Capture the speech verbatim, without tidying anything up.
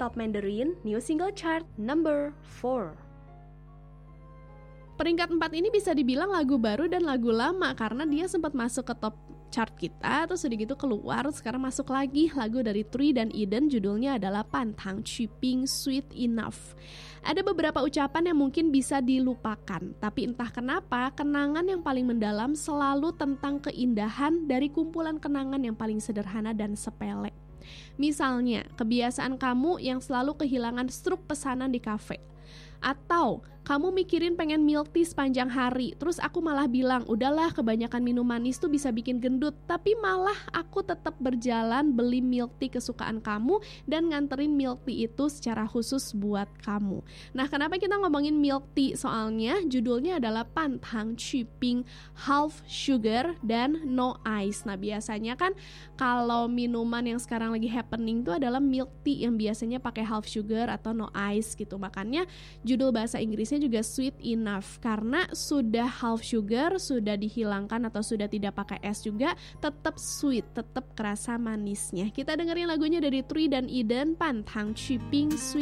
Top Mandarin New Single Chart Number four. Peringkat empat ini bisa dibilang lagu baru dan lagu lama karena dia sempat masuk ke top chart kita, terus udah gitu keluar, sekarang masuk lagi lagu dari Tree dan Eden, judulnya adalah Pantang Chiping Sweet Enough. Ada beberapa ucapan yang mungkin bisa dilupakan, tapi entah kenapa kenangan yang paling mendalam selalu tentang keindahan dari kumpulan kenangan yang paling sederhana dan sepele. Misalnya, kebiasaan kamu yang selalu kehilangan struk pesanan di kafe. Atau kamu mikirin pengen milk tea sepanjang hari, terus aku malah bilang, udahlah kebanyakan minum manis tuh bisa bikin gendut, tapi malah aku tetap berjalan beli milk tea kesukaan kamu dan nganterin milk tea itu secara khusus buat kamu. Nah, kenapa kita ngomongin milk tea? Soalnya judulnya adalah Pantang Chiping Half Sugar dan No Ice. Nah, biasanya kan kalau minuman yang sekarang lagi happening itu adalah milk tea yang biasanya pakai half sugar atau no ice gitu. Makanya judul bahasa Inggrisnya juga Sweet Enough karena sudah half sugar, sudah dihilangkan atau sudah tidak pakai es juga, tetap sweet, tetap kerasa manisnya. Kita dengerin lagunya dari Tree dan Eden, Pantang Chiping Sweet